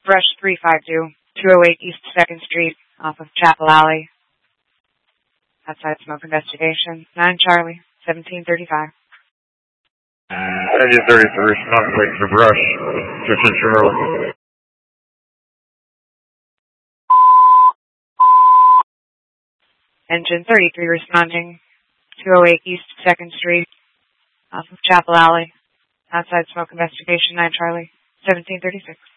Brush 352, 208 East 2nd Street, off of Chapel Alley. Outside smoke investigation. 9 Charlie, 1735. Engine 33, responding waiting for Brush. 15 Charlie. Engine 33 responding. 208 East 2nd Street, off of Chapel Alley. Outside smoke investigation. 9 Charlie, 1736.